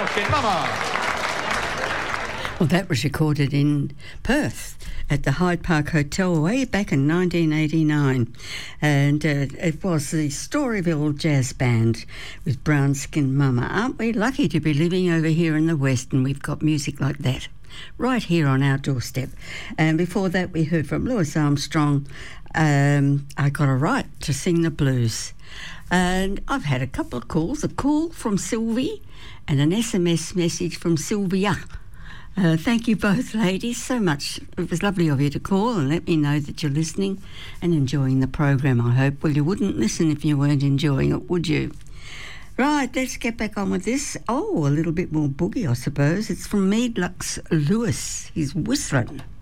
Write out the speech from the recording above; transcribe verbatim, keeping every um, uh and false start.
Skin Mama. Well, that was recorded in Perth at the Hyde Park Hotel way back in nineteen eighty-nine. And uh, it was the Storyville Jazz Band with Brown Skin Mama. Aren't we lucky to be living over here in the West and we've got music like that right here on our doorstep? And before that, we heard from Louis Armstrong, um, I Got a Right to Sing the Blues. And I've had a couple of calls, a call from Sylvie and an S M S message from Sylvia. Uh, thank you both, ladies, so much. It was lovely of you to call and let me know that you're listening and enjoying the program, I hope. Well, you wouldn't listen if you weren't enjoying it, would you? Right, let's get back on with this. Oh, a little bit more boogie, I suppose. It's from Mead Lux Lewis. He's whistling.